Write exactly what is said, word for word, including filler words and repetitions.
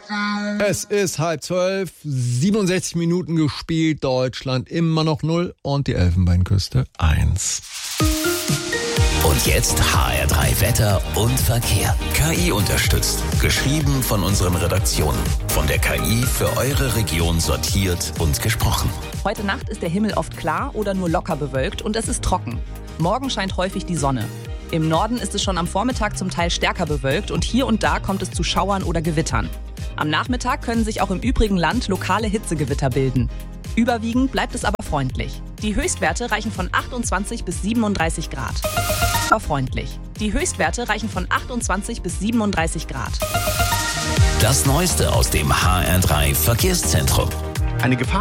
Es ist halb zwölf, siebenundsechzig Minuten gespielt, Deutschland immer noch null und die Elfenbeinküste eins. Und jetzt H R drei Wetter und Verkehr. K I unterstützt. Geschrieben von unseren Redaktionen. Von der K I für eure Region sortiert und gesprochen. Heute Nacht ist der Himmel oft klar oder nur locker bewölkt und es ist trocken. Morgen scheint häufig die Sonne. Im Norden ist es schon am Vormittag zum Teil stärker bewölkt und hier und da kommt es zu Schauern oder Gewittern. Am Nachmittag können sich auch im übrigen Land lokale Hitzegewitter bilden. Überwiegend bleibt es aber freundlich. Die Höchstwerte reichen von achtundzwanzig bis siebenunddreißig Grad. Aber freundlich. Die Höchstwerte reichen von achtundzwanzig bis siebenunddreißig Grad. Das Neueste aus dem H R drei Verkehrszentrum. Eine Gefahr